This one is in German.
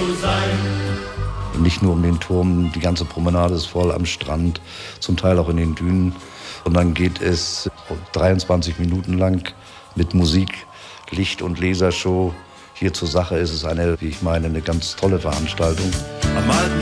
zu sein. Nicht nur um den Turm, die ganze Promenade ist voll am Strand, zum Teil auch in den Dünen. Und dann geht es 23 Minuten lang mit Musik, Licht- und Lasershow. Hier zur Sache ist es eine, wie ich meine, eine ganz tolle Veranstaltung. Am alten